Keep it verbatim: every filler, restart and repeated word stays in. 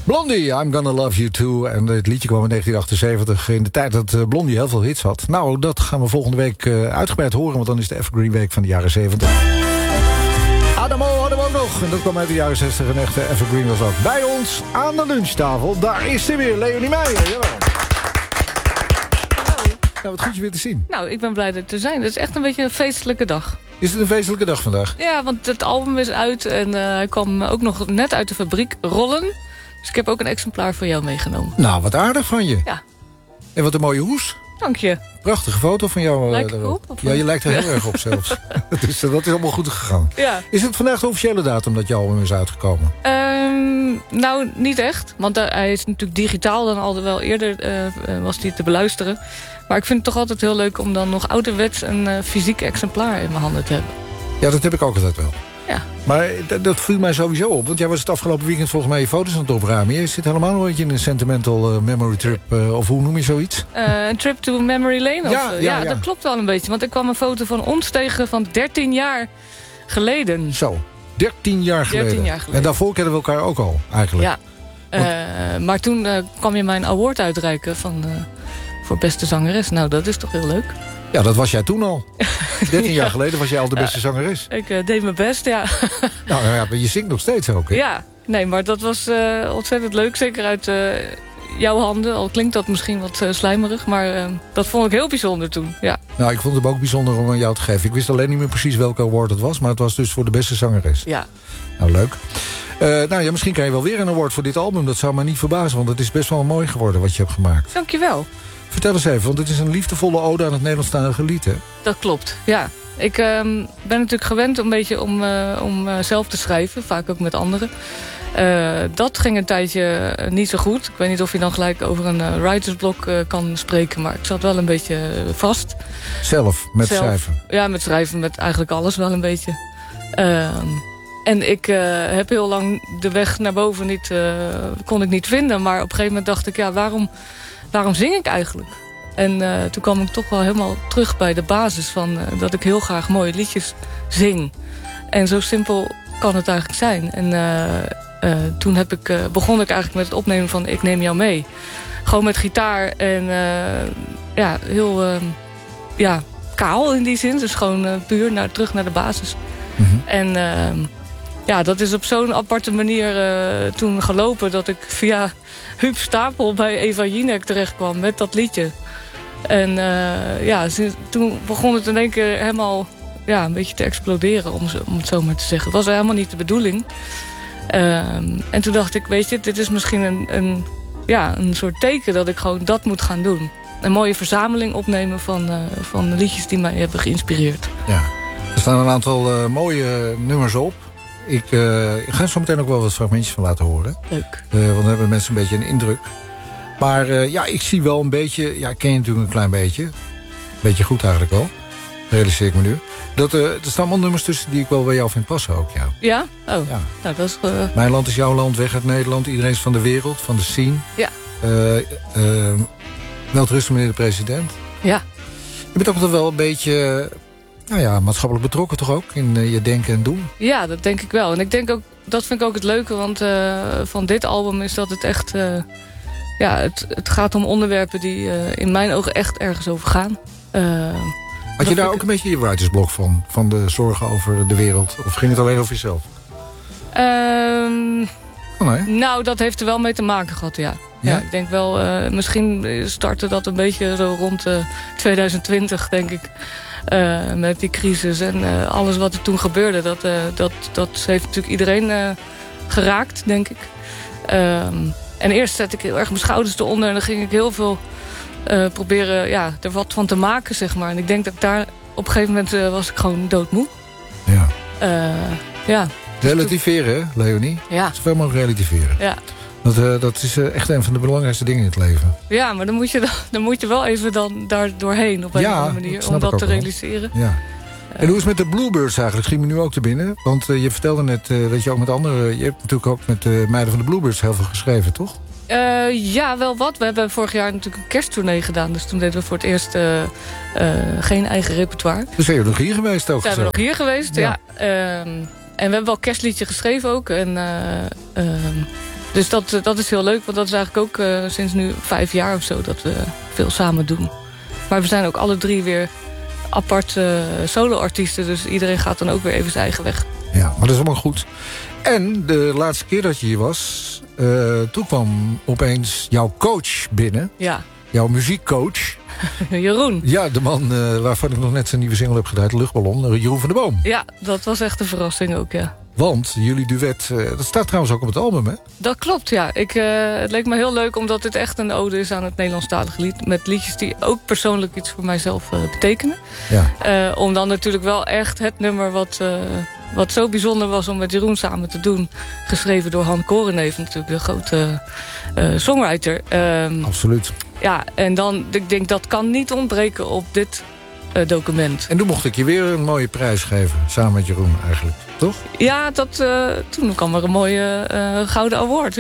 Blondie, I'm Gonna Love You Too. En het liedje kwam in negentien achtenzeventig, in de tijd dat Blondie heel veel hits had. Nou, dat gaan we volgende week uh, uitgebreid horen, want dan is de Evergreen Week van de jaren zeventig. Adamo hadden we ook nog. En dat kwam uit de jaren zestig. Een echte Evergreen was dat. Bij ons aan de lunchtafel, daar is ze weer, Leonie Meijer. Jawel. Nou, wat goed je weer te zien. Nou, ik ben blij er te zijn. Het is echt een beetje een feestelijke dag. Is het een feestelijke dag vandaag? Ja, want het album is uit en uh, hij kwam ook nog net uit de fabriek rollen. Dus ik heb ook een exemplaar voor jou meegenomen. Nou, wat aardig van je. Ja. En wat een mooie hoes. Dank je. Prachtige foto van jou. Lijkt ik op? Of ja, je lijkt er heel erg op zelfs. Dus dat is allemaal goed gegaan. Ja. Is het vandaag de officiële datum dat je album is uitgekomen? Um, nou, niet echt. Want uh, hij is natuurlijk digitaal. Dan al wel eerder uh, was hij te beluisteren. Maar ik vind het toch altijd heel leuk om dan nog ouderwets een uh, fysiek exemplaar in mijn handen te hebben. Ja, dat heb ik ook altijd wel. Ja. Maar dat, dat viel mij sowieso op. Want jij was het afgelopen weekend volgens mij je foto's aan het opruimen. Je zit helemaal nog een beetje in een sentimental uh, memory trip. Uh, of hoe noem je zoiets? Uh, een trip to memory lane? Of, ja, uh, ja, ja, ja, dat klopt wel een beetje. Want ik kwam een foto van ons tegen van dertien jaar geleden. Zo, dertien jaar geleden. dertien jaar geleden. En daarvoor kennen we elkaar ook al, eigenlijk. Ja. Uh, maar toen uh, kwam je mijn award uitreiken van, uh, voor beste zangeres. Nou, dat is toch heel leuk. Ja, dat was jij toen al. dertien ja. jaar geleden was jij al de beste ja. zangeres. Ik uh, deed mijn best, ja. Nou ja, maar je zingt nog steeds ook, hè? Ja, nee, maar dat was uh, ontzettend leuk. Zeker uit uh, jouw handen. Al klinkt dat misschien wat uh, slijmerig. Maar uh, dat vond ik heel bijzonder toen, ja. Nou, ik vond het ook bijzonder om aan jou te geven. Ik wist alleen niet meer precies welke award het was. Maar het was dus voor de beste zangeres. Ja. Nou, leuk. Uh, nou ja, misschien kan je wel weer een award voor dit album. Dat zou me niet verbazen, want het is best wel mooi geworden wat je hebt gemaakt. Dankjewel. Vertel eens even, want het is een liefdevolle ode aan het Nederlandstalige lied, hè? Dat klopt, ja. Ik uh, ben natuurlijk gewend een beetje om, uh, om uh, zelf te schrijven, vaak ook met anderen. Uh, dat ging een tijdje niet zo goed. Ik weet niet of je dan gelijk over een uh, writersblok uh, kan spreken, maar ik zat wel een beetje vast. Zelf, met zelf, schrijven? Ja, met schrijven, met eigenlijk alles wel een beetje. Uh, en ik uh, heb heel lang de weg naar boven niet, uh, kon ik niet vinden, maar op een gegeven moment dacht ik, ja, waarom... Waarom zing ik eigenlijk? En uh, toen kwam ik toch wel helemaal terug bij de basis van uh, dat ik heel graag mooie liedjes zing. En zo simpel kan het eigenlijk zijn. En uh, uh, toen heb ik, uh, begon ik eigenlijk met het opnemen van Ik Neem Jou Mee. Gewoon met gitaar en uh, ja, heel uh, ja, kaal in die zin. Dus gewoon uh, puur naar, terug naar de basis. Mm-hmm. En uh, ja, dat is op zo'n aparte manier uh, toen gelopen dat ik via Huub Stapel bij Eva Jinek terecht kwam met dat liedje. En uh, ja, toen begon het in één keer helemaal ja, een beetje te exploderen, om, om het zo maar te zeggen. Het was helemaal niet de bedoeling. Uh, en toen dacht ik, weet je, dit is misschien een, een, ja, een soort teken dat ik gewoon dat moet gaan doen. Een mooie verzameling opnemen van, uh, van liedjes die mij hebben geïnspireerd. Ja, er staan een aantal uh, mooie nummers op. Ik, uh, ik ga er zo meteen ook wel wat fragmentjes van laten horen. Leuk. Uh, want dan hebben mensen een beetje een indruk. Maar uh, ja, ik zie wel een beetje... Ja, ik ken je natuurlijk een klein beetje. Een beetje goed eigenlijk wel. Realiseer ik me nu. Dat, uh, er staan allemaal nummers tussen die ik wel bij jou vind passen ook. Ja? Ja? Oh, ja. Nou, dat is... Uh... Mijn land is jouw land, weg uit Nederland. Iedereen is van de wereld, van de scene. Ja. Uh, uh, Welterusten, meneer de president. Ja. Je bent ook altijd wel een beetje... Nou ja, maatschappelijk betrokken toch ook in uh, je denken en doen? Ja, dat denk ik wel. En ik denk ook, dat vind ik ook het leuke want, uh, van dit album is dat het echt... Uh, ja, het, het gaat om onderwerpen die uh, in mijn ogen echt ergens over gaan. Uh, Had je daar ook ik... een beetje je writersblok van? Van de zorgen over de wereld? Of ging het alleen over jezelf? Um, oh nee? Nou, dat heeft er wel mee te maken gehad, ja. Ja, ja ik denk wel, uh, misschien startte dat een beetje zo rond uh, twintig twintig, denk ik. Uh, met die crisis en uh, alles wat er toen gebeurde. Dat, uh, dat, dat heeft natuurlijk iedereen uh, geraakt, denk ik. Um, en eerst zette ik heel erg mijn schouders eronder. En dan ging ik heel veel uh, proberen ja, er wat van te maken, zeg maar. En ik denk dat ik daar op een gegeven moment uh, was ik gewoon doodmoe. Ja. Uh, ja. Relativeren, hè, Leonie? Ja. Zoveel mogelijk relativeren. Ja. Dat, uh, dat is uh, echt een van de belangrijkste dingen in het leven. Ja, maar dan moet je, dan, dan moet je wel even dan daar doorheen op een ja, of andere manier. Dat om dat te wel. realiseren. Ja. Uh, en hoe is het met de Bluebirds eigenlijk? Schiet me nu ook te binnen. Want uh, je vertelde net uh, dat je ook met anderen... Je hebt natuurlijk ook met de uh, meiden van de Bluebirds heel veel geschreven, toch? Uh, ja, wel wat. We hebben vorig jaar natuurlijk een kersttournee gedaan. Dus toen deden we voor het eerst uh, uh, geen eigen repertoire. Dus zijn we nog hier geweest ook? Zijn we nog hier geweest, ja. ja. Uh, en we hebben wel een kerstliedje geschreven ook. En uh, uh, Dus dat, uh, dat is heel leuk, want dat is eigenlijk ook uh, sinds nu vijf jaar of zo... dat we veel samen doen. Maar we zijn ook alle drie weer apart uh, solo-artiesten. Dus iedereen gaat dan ook weer even zijn eigen weg. Ja, maar dat is allemaal goed. En de laatste keer dat je hier was... Uh, toen kwam opeens jouw coach binnen. Ja. Jouw muziekcoach. Jeroen. Ja, de man uh, waarvan ik nog net zijn nieuwe single heb gedraaid. De Luchtballon. Jeroen van der Boom. Ja, dat was echt een verrassing ook, ja. Want jullie duet, uh, dat staat trouwens ook op het album, hè? Dat klopt, ja. Ik, uh, het leek me heel leuk omdat dit echt een ode is aan het Nederlandstalige lied. Met liedjes die ook persoonlijk iets voor mijzelf uh, betekenen. Ja. Uh, om dan natuurlijk wel echt het nummer wat... Uh, Wat zo bijzonder was om met Jeroen samen te doen. Geschreven door Han Koreneef, natuurlijk de grote uh, songwriter. Um, Absoluut. Ja, en dan, ik denk dat kan niet ontbreken op dit uh, document. En toen mocht ik je weer een mooie prijs geven. Samen met Jeroen eigenlijk, toch? Ja, dat, uh, toen kwam er een mooie uh, gouden award.